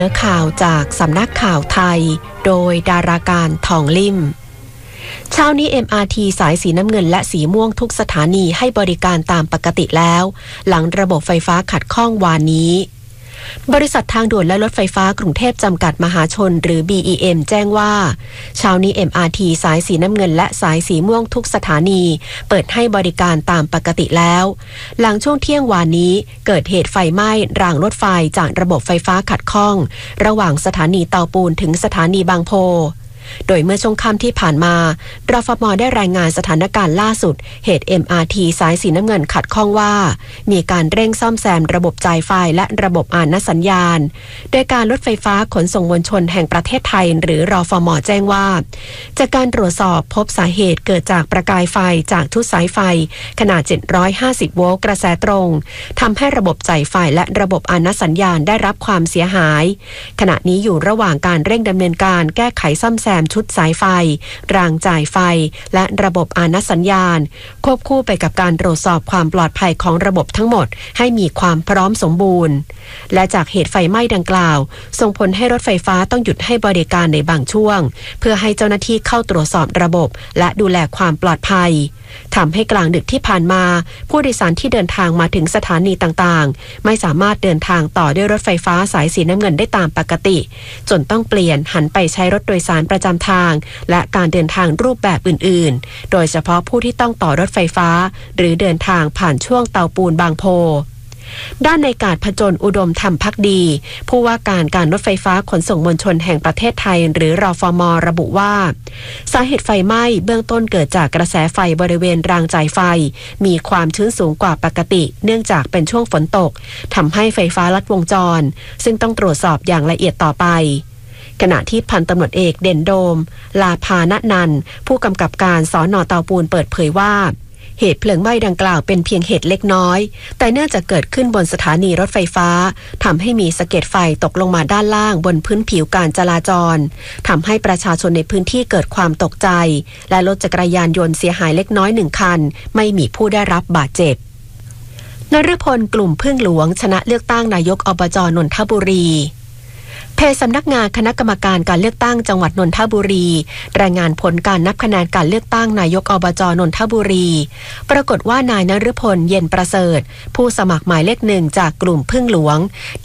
เนื้อข่าวจากสำนักข่าวไทยโดยดาราการทองลิ่มเช้านี้ MRT สายสีน้ำเงินและสีม่วงทุกสถานีให้บริการตามปกติแล้วหลังระบบไฟฟ้าขัดข้องวานนี้บริษัททางด่วนและรถไฟฟ้ากรุงเทพจำกัดมหาชนหรือ BEM แจ้งว่าเช้านี้ MRT สายสีน้ำเงินและสายสีม่วงทุกสถานีเปิดให้บริการตามปกติแล้วหลังช่วงเที่ยงวานนี้เกิดเหตุไฟไหม้รางรถไฟจากระบบไฟฟ้าขัดข้องระหว่างสถานีเตาปูนถึงสถานีบางโพโดยเมื่อช่วงค่ำที่ผ่านมารฟม.ได้รายงานสถานการณ์ล่าสุดเหตุ MRT สายสีน้ำเงินขัดข้องว่ามีการเร่งซ่อมแซมระบบจ่ายไฟและระบบอ่านสัญญาณโดยการรถไฟฟ้าขนส่งมวลชนแห่งประเทศไทยหรือรฟม.แจ้งว่าจากการตรวจสอบพบสาเหตุเกิดจากประกายไฟจากชุดสายไฟขนาด750โวลต์กระแสตรงทำให้ระบบจ่ายไฟและระบบอ่านสัญญาณได้รับความเสียหายขณะนี้อยู่ระหว่างการเร่งดำเนินการแก้ไขซ่อมแซมชุดสายไฟรางจ่ายไฟและระบบอ่านสัญญาณควบคู่ไปกับการตรวจสอบความปลอดภัยของระบบทั้งหมดให้มีความพร้อมสมบูรณ์และจากเหตุไฟไหม้ดังกล่าวส่งผลให้รถไฟฟ้าต้องหยุดให้บริการในบางช่วงเพื่อให้เจ้าหน้าที่เข้าตรวจสอบระบบและดูแลความปลอดภัยทำให้กลางดึกที่ผ่านมาผู้โดยสารที่เดินทางมาถึงสถานีต่างๆไม่สามารถเดินทางต่อด้วยรถไฟฟ้าสายสีน้ำเงินได้ตามปกติจนต้องเปลี่ยนหันไปใช้รถโดยสารประจำทางและการเดินทางรูปแบบอื่นๆโดยเฉพาะผู้ที่ต้องต่อรถไฟฟ้าหรือเดินทางผ่านช่วงเตาปูนบางโพด้านในกาศผจญอุดมธรรมภักดีผู้ว่าการรถไฟฟ้าขนส่งมวลชนแห่งประเทศไทยหรือรฟม.ระบุว่าสาเหตุไฟไหม้เบื้องต้นเกิดจากกระแสไฟบริเวณรางจ่ายไฟมีความชื้นสูงกว่าปกติเนื่องจากเป็นช่วงฝนตกทำให้ไฟฟ้าลัดวงจรซึ่งต้องตรวจสอบอย่างละเอียดต่อไปขณะที่พันตำรวจเอกเด่นโดมลาภาณนันท์ผู้กำกับการสน.เตาปูนเปิดเผยว่าเหตุเพลิงไหม้ดังกล่าวเป็นเพียงเหตุเล็กน้อยแต่เนื่องจากเกิดขึ้นบนสถานีรถไฟฟ้าทำให้มีสะเก็ดไฟตกลงมาด้านล่างบนพื้นผิวการจราจรทำให้ประชาชนในพื้นที่เกิดความตกใจและรถจักรยานยนต์เสียหายเล็กน้อย1คันไม่มีผู้ได้รับบาดเจ็บนฤพลกลุ่มพึ่งหลวงชนะเลือกตั้งนายกอบจ.นนทบุรีเพจสำนักงานคณะกรรมการการเลือกตั้งจังหวัดนนทบุรีรายงานผลการนับคะแนนการเลือกตั้งนายกอบจ.นนทบุรีปรากฏว่านายนฤพลเย็นประเสริฐผู้สมัครหมายเลข1จากกลุ่มพึ่งหลวงได้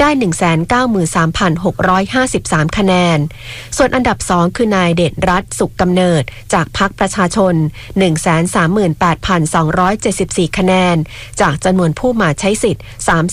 193,653 คะแนนส่วนอันดับ2คือนายเดชรัตน์สุขกำเนิดจากพรรคประชาชน 138,274 คะแนนจากจำนวนผู้มาใช้สิทธิ์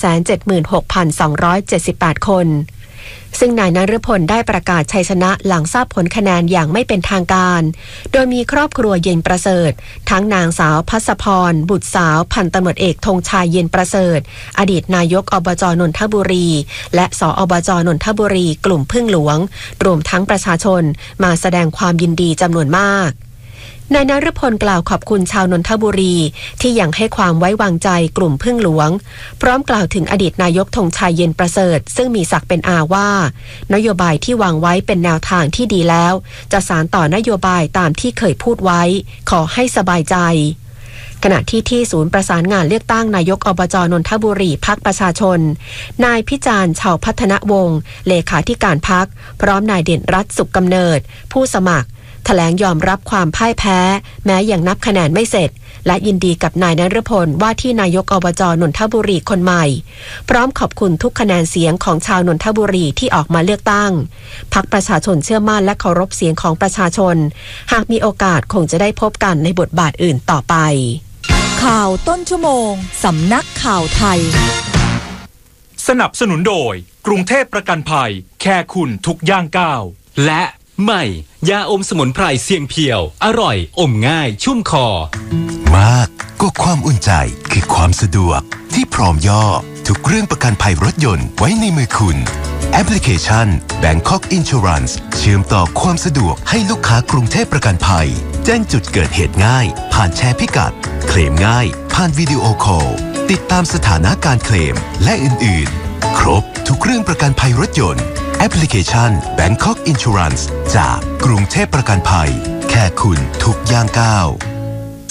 376,278 คนซึ่งนายนฤพลได้ประกาศชัยชนะหลังทราบผลคะแนนอย่างไม่เป็นทางการโดยมีครอบครัวเย็นประเสริฐทั้งนางสาวภัสพรบุตรสาวพันตำรวจเอกธงชัยเย็นประเสริฐอดีตนายกอบจ.นนทบุรีและสอบจ.นนทบุรีกลุ่มพึ่งหลวงรวมทั้งประชาชนมาแสดงความยินดีจำนวนมากนายนฤพลกล่าวขอบคุณชาวนนทบุรีที่ยังให้ความไว้วางใจกลุ่มพึ่งหลวงพร้อมกล่าวถึงอดีตนายกธงชัยเย็นประเสริฐซึ่งมีศักดิ์เป็นอาว่านโยบายที่วางไว้เป็นแนวทางที่ดีแล้วจะสานต่อนโยบายตามที่เคยพูดไว้ขอให้สบายใจขณะที่ศูนย์ประสานงานเลือกตั้งนายกอบจ.นนทบุรีพรรคประชาชนนายพิจารณ์ชาวพัฒนวงศ์เลขาธิการพรรคพร้อมนายเด่นรัตน์สุขกำเนิดผู้สมัครแถลงยอมรับความพ่ายแพ้แม้ยังนับคะแนนไม่เสร็จและยินดีกับนายนฤพลว่าที่นายกอบจ.นนทบุรีคนใหม่พร้อมขอบคุณทุกคะแนนเสียงของชาวนนทบุรีที่ออกมาเลือกตั้งพรรคประชาชนเชื่อมั่นและเคารพเสียงของประชาชนหากมีโอกาสคงจะได้พบกันในบทบาทอื่นต่อไปข่าวต้นชั่วโมงสำนักข่าวไทยสนับสนุนโดยกรุงเทพประกันภัยแค่คุณทุกย่างก้าวและใหม่ยาอมสมุนไพรเสียงเพียวอร่อยอมง่ายชุ่มคอมากก็ความอุ่นใจคือความสะดวกที่พร้อมย่อทุกเรื่องประกันภัยรถยนต์ไว้ในมือคุณแอปพลิเคชัน Bangkok Insurance เชื่อมต่อความสะดวกให้ลูกค้ากรุงเทพประกันภัยแจ้งจุดเกิดเหตุง่ายผ่านแชร์พิกัดเคลมง่ายผ่านวิดีโอคอลติดตามสถานะการเคลมและอื่นๆครบทุกเรื่องประกันภัยรถยนต์แอปพลิเคชัน Bangkok Insurance จากกรุงเทพประกันภัยแค่คุณทุกย่างก้าว